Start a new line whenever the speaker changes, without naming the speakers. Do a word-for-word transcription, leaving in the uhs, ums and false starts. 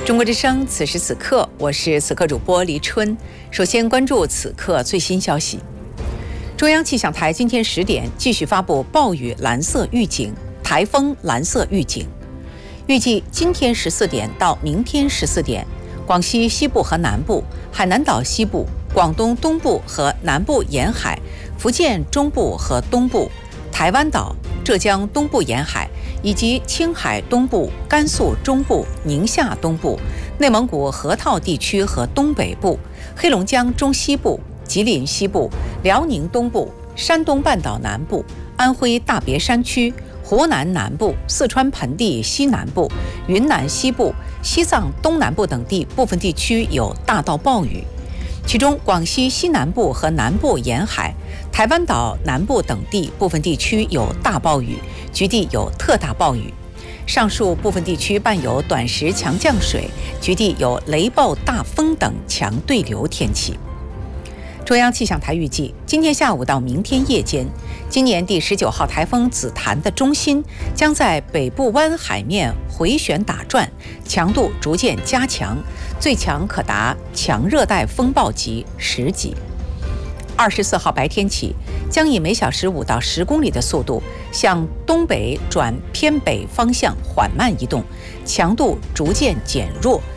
中国之声，此时此刻，我是此刻主播黎春。首先关注此刻最新消息。中央气象台今天十点继续发布暴雨蓝色预警、台风蓝色预警。预计今天十四点到明天十四点，广西西部和南部、海南岛西部、广东东部和南部沿海、福建中部和东部、台湾岛、浙江东部沿海以及青海东部、甘肃中部、宁夏东部、内蒙古河套地区和东北部、黑龙江中西部、吉林西部、辽宁东部、山东半岛南部、安徽大别山区、湖南南部、四川盆地西南部、云南西部、西藏东南部等地部分地区有大到暴雨。其中广西西南部和南部沿海、台湾岛南部等地部分地区有大暴雨，局地有特大暴雨。上述部分地区伴有短时强降水，局地有雷暴大风等强对流天气。中央气象台预计，今天下午到明天夜间，今年第十九号台风紫檀的中心将在北部湾海面回旋打转，强度逐渐加强，最强可达强热带风暴级十级。二十四号白天起，将以每小时五到十公里的速度向东北转偏北方向缓慢移动，强度逐渐减弱，